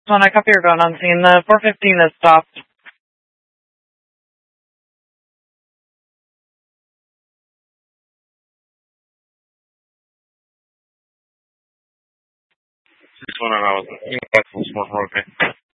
When I copy your gun on scene, the 415 is stopped. 619, I was in Smart, okay.